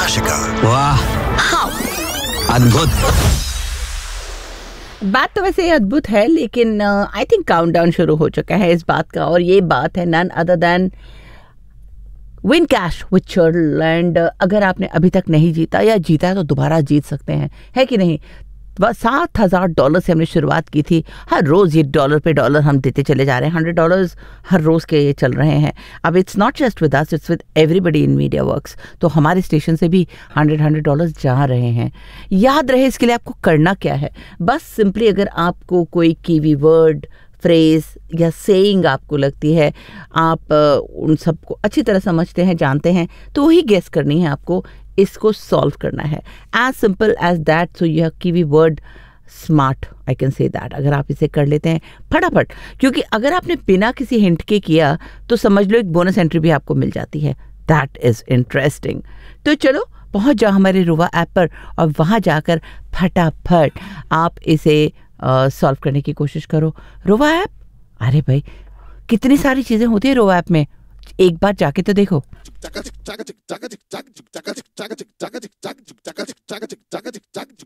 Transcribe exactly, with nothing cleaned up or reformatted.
आशिका। वाह, हाउ अद्भुत। बात तो वैसे अद्भुत है, लेकिन आई थिंक काउंटडाउन शुरू हो चुका है इस बात का, और ये बात है none other than win cash with चर्ल। And अगर आपने अभी तक नहीं जीता या जीता है तो दोबारा जीत सकते हैं, है कि नहीं। बस सात हज़ार डॉलर से हमने शुरुआत की थी। हर रोज़ ये डॉलर पे डॉलर हम देते चले जा रहे हैं। हंड्रेड डॉलर्स हर रोज़ के ये चल रहे हैं। अब it's not just with us, it's with everybody in media works. तो हमारे स्टेशन से भी हंड्रेड हंड्रेड डॉलर्स जा रहे हैं। याद रहे इसके लिए आपको करना क्या है। बस सिंपली अगर आपको कोई कीवी वर्ड, फ्रेज या सेइंग आपको लगती है, आप उन सबको अच्छी तरह समझते हैं, जानते हैं, तो वही गेस करनी है आपको। इसको सॉल्व करना है, as simple as that. So you have kiwi word smart, I can say that. अगर आप इसे कर लेते हैं फटाफट, क्योंकि अगर आपने बिना किसी हिंट के किया तो समझ लो एक बोनस एंट्री भी आपको मिल जाती है। That is interesting. तो चलो पहुंच जाओ हमारे रुवा ऐप पर और वहां जाकर फटाफट आप इसे सॉल्व uh, करने की कोशिश करो। रुवा ऐप, अरे भाई कितनी सारी चीजें होती है रुवा ऐप में, एक बार जाके तो देखो।